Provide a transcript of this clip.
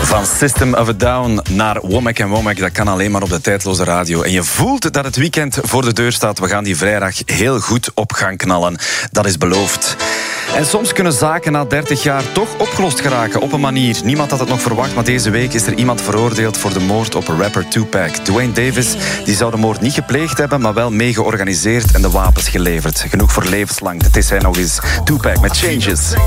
Van System of a Down naar Womack & Womack, dat kan alleen maar op de tijdloze radio. En je voelt dat het weekend voor de deur staat. We gaan die vrijdag heel goed op gang knallen. Dat is beloofd. En soms kunnen zaken na 30 jaar toch opgelost geraken op een manier. Niemand had het nog verwacht, maar deze week is er iemand veroordeeld voor de moord op rapper Tupac. Dwayne Davis die zou de moord niet gepleegd hebben, maar wel mee georganiseerd en de wapens geleverd. Genoeg voor levenslang. Het is hij nog eens. Tupac met Changes.